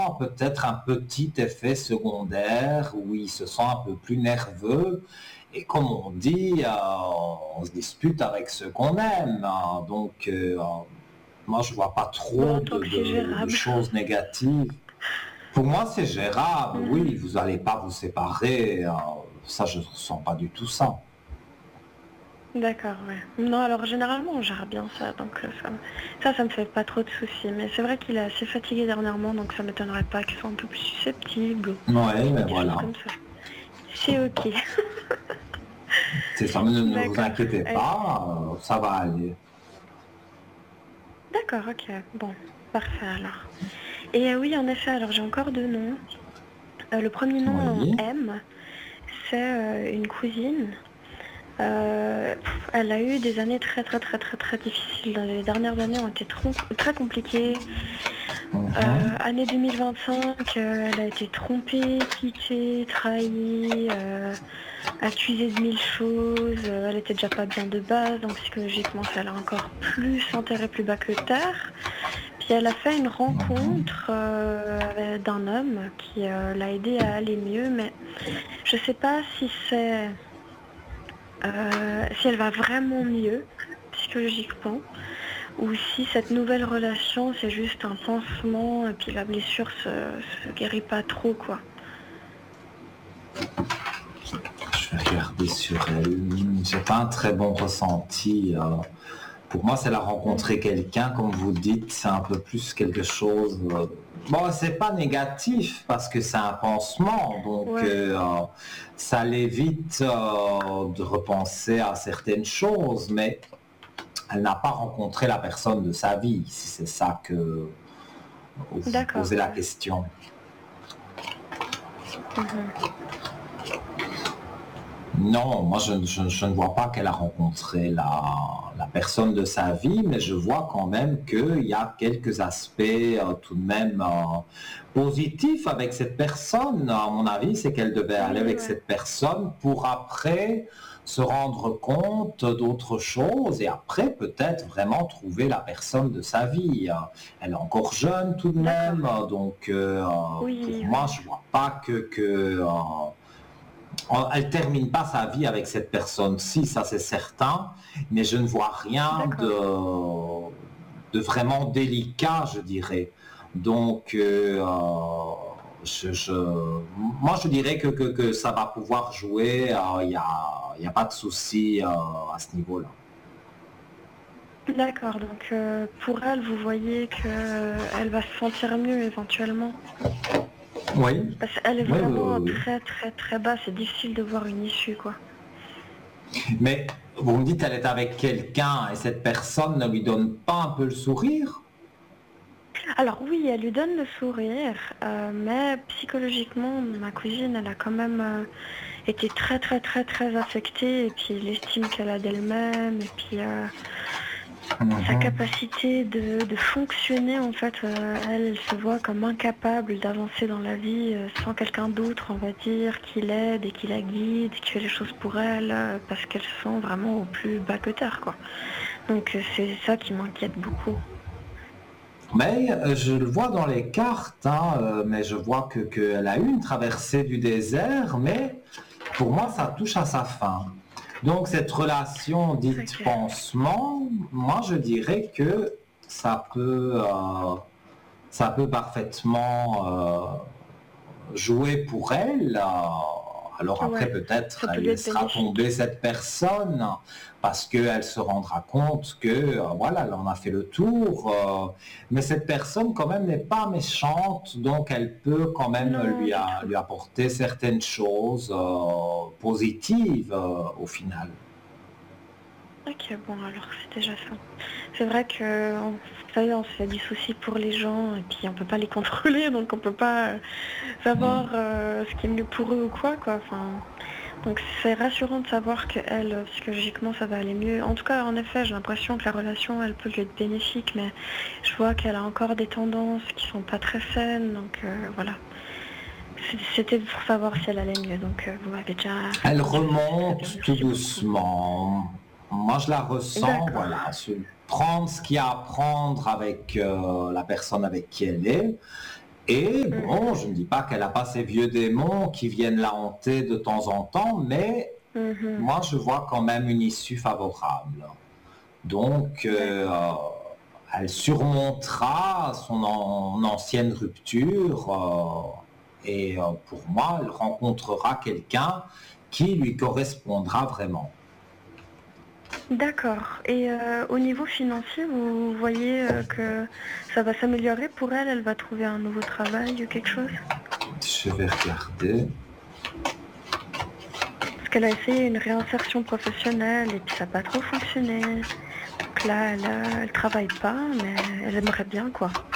peut-être un petit effet secondaire où il se sent un peu plus nerveux. Et comme on dit, on se dispute avec ceux qu'on aime, hein. Donc, moi, je vois pas trop Bon, tant que c'est de gérable. choses négatives. Pour moi, c'est gérable. Mhm. Oui, vous n'allez pas vous séparer. Ça, je ne ressens pas du tout ça. D'accord, ouais. Non, alors généralement on gère bien ça, donc ça me fait pas trop de soucis. Mais c'est vrai qu'il est assez fatigué dernièrement, donc ça m'étonnerait pas qu'il soit un peu plus susceptible Oui, mais ou des choses voilà. comme ça. C'est ok. C'est ça, mais ne vous D'accord. inquiétez pas, ça va aller. D'accord, ok. Bon, parfait alors. Et oui, en effet, alors j'ai encore deux noms. Le premier nom en Oui. M, c'est une cousine. Elle a eu des années très très très très très difficiles. Les dernières années ont été très compliquées. Mhm. Année 2025, elle a été trompée, quittée, trahie, accusée de mille choses. Elle était déjà pas bien de base, donc psychologiquement ça l'a encore plus enterrée plus bas que terre. Puis elle a fait une Mhm. rencontre d'un homme qui l'a aidée à aller mieux, mais je sais pas si elle va vraiment mieux psychologiquement, ou si cette nouvelle relation c'est juste un pansement et puis la blessure se guérit pas trop quoi. Je vais regarder sur elle. J'ai pas un très bon ressenti. Pour moi, c'est la rencontrer Mhm. quelqu'un, comme vous dites, c'est un peu plus quelque chose. Bon, c'est pas négatif parce que c'est un pansement, donc Ouais, ça l'évite de repenser à certaines choses, mais elle n'a pas rencontré la personne de sa vie, si c'est ça que vous d'accord, posez la ouais. question. Mhm. Non, moi je ne vois pas qu'elle a rencontré la personne de sa vie, mais je vois quand même qu'il y a quelques aspects tout de même positifs avec cette personne. À mon avis, c'est qu'elle devait aller Oui, avec ouais. cette personne pour après se rendre compte d'autres choses et après peut-être vraiment trouver la personne de sa vie. Elle est encore jeune tout de D'accord. même, donc pour Oui, moi oui. je vois pas elle termine pas sa vie avec cette personne-ci, ça c'est certain, mais je ne vois rien D'accord. de vraiment délicat, je dirais. Donc, moi je dirais que ça va pouvoir jouer, y a pas de souci à ce niveau-là. D'accord. Donc pour elle, vous voyez que elle va se sentir mieux éventuellement. Oui, Parce qu'elle est oui, oui, vraiment oui, très très très bas. C'est difficile de voir une issue, quoi. oui. Mais vous me dites qu'elle est avec quelqu'un et cette personne ne lui donne pas un peu le sourire? Alors oui, elle lui donne le sourire, mais psychologiquement, ma cousine, elle a quand même été très très très très affectée, et puis l'estime qu'elle a d'elle-même, et puis sa Mhm. capacité de fonctionner, en fait, elle se voit comme incapable d'avancer dans la vie sans quelqu'un d'autre, on va dire, qui l'aide et qui la guide, qui fait les choses pour elle, parce qu'elle se sent vraiment au plus bas que terre, quoi. Donc c'est ça qui m'inquiète beaucoup. Mais je le vois dans les cartes, hein, mais je vois qu'elle a eu une traversée du désert, mais pour moi, ça touche à sa fin. Donc cette relation dite Ok. pansement, moi je dirais que ça peut, euh, ça peut parfaitement jouer pour elle. Alors après, Ouais, peut-être, ça peut elle lui être laissera tomber bénéfique. cette personne parce qu'elle se rendra compte que, voilà, elle en a fait le tour. Mais cette personne, quand même, n'est pas méchante, donc elle peut quand même Non, du tout. lui apporter certaines choses positives au final. Ok, bon, alors c'est déjà ça. C'est vrai que, vous savez, on se fait des soucis pour les gens et puis on peut pas les contrôler, donc on peut pas savoir Mm. ce qui est mieux pour eux ou quoi, quoi. Enfin, donc c'est rassurant de savoir que elle, psychologiquement, ça va aller mieux. En tout cas, en effet, j'ai l'impression que la relation, elle peut lui être bénéfique, mais je vois qu'elle a encore des tendances qui sont pas très saines, donc voilà. C'était pour savoir si elle allait mieux, donc vous m'avez déjà Elle répondu, ça c'est très bien, remonte tout merci beaucoup. doucement. Moi, je la ressens, D'accord. voilà, prendre ce qu'il y a à prendre avec la personne avec qui elle est. Et bon, Mhm. je ne dis pas qu'elle n'a pas ces vieux démons qui viennent la hanter de temps en temps, mais Mhm. moi, je vois quand même une issue favorable. Donc, D'accord. elle surmontera son ancienne rupture et pour moi, elle rencontrera quelqu'un qui lui correspondra vraiment. D'accord. Et au niveau financier, vous voyez que ça va s'améliorer pour elle? Elle va trouver un nouveau travail ou quelque chose? Je vais regarder. Parce qu'elle a essayé une réinsertion professionnelle et puis ça n'a pas trop fonctionné. Donc là, elle travaille pas, mais elle aimerait bien, quoi.